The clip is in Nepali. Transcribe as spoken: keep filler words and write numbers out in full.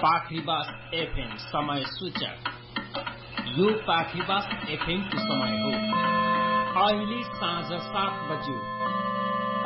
पाखरीबास एफएम समय सूचक। यो पाखरीबास एफएम को समय हो अहिले साँझ सात बज्यो।